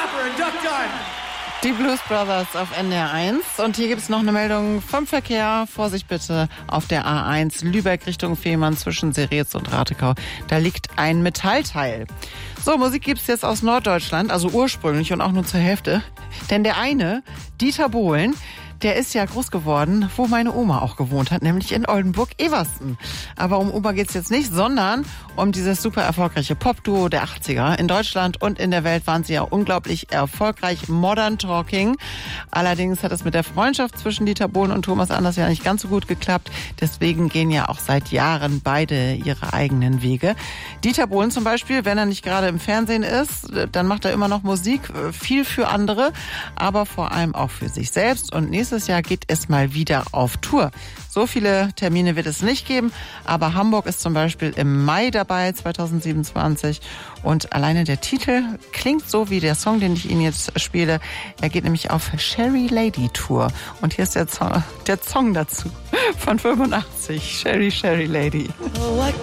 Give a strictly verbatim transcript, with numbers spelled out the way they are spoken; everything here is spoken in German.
Clapper and Duck Dunn. Die Blues Brothers auf N D R eins. Und hier gibt es noch eine Meldung vom Verkehr. Vorsicht bitte auf der A eins Lübeck Richtung Fehmarn zwischen Seretz und Ratekau. Da liegt ein Metallteil. So, Musik gibt's jetzt aus Norddeutschland, also ursprünglich und auch nur zur Hälfte. Denn der eine, Dieter Bohlen, der ist ja groß geworden, wo meine Oma auch gewohnt hat, nämlich in Oldenburg-Eversten. Aber um Oma geht's jetzt nicht, sondern um dieses super erfolgreiche Pop-Duo der achtziger. In Deutschland und in der Welt waren sie ja unglaublich erfolgreich. Modern Talking. Allerdings hat es mit der Freundschaft zwischen Dieter Bohlen und Thomas Anders ja nicht ganz so gut geklappt. Deswegen gehen ja auch seit Jahren beide ihre eigenen Wege. Dieter Bohlen zum Beispiel, wenn er nicht gerade im Fernsehen ist, dann macht er immer noch Musik, viel für andere, aber vor allem auch für sich selbst. Und nächstes Nächstes Jahr geht es mal wieder auf Tour. So viele Termine wird es nicht geben, aber Hamburg ist zum Beispiel im Mai dabei, zweitausendsiebenundzwanzig. Und alleine der Titel klingt so wie der Song, den ich Ihnen jetzt spiele. Er geht nämlich auf Sherry Lady Tour. Und hier ist der Song, der Song dazu von fünfundachtzig, Sherry, Sherry Lady. Oh,